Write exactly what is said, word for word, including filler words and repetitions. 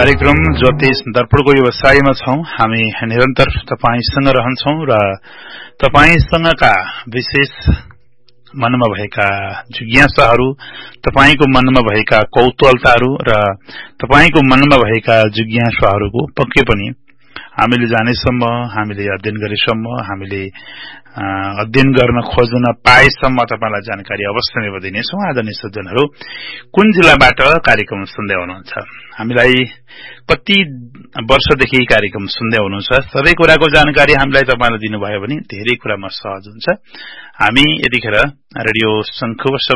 कार्यक्रम ज्योतिष दर्पणको व्यवसायमा छौं। हामी निरन्तर तपाईसँग रहन्छौं र तपाईसँगका विशेष मनमा भएका जिज्ञासाहरू, तपाईको मनमा भएका कौतूहलताहरू र तपाईको मनमा भएका जिज्ञासाहरूको पक्कै पनि हामीले जानेसम्म, हामीले अध्ययन गरेसम्म, हामीले अध्ययन गर्न खोज्न पाएसम्म तपाईलाई जानकारी अवश्य नै दिनेछौं। आदरणीय सज्जनहरू, कुन जिल्लाबाट कार्यक्रम सुन्दै हुनुहुन्छ, हामीलाई कति वर्षदेखि कार्यक्रम सुन्दै हुनुहुन्छ, सबै कुराको जानकारी हामीलाई तपाईले दिनुभयो भने धेरै कुरामा सहज हुन्छ। हामी यतिखेर रेडियो शंखवर्ष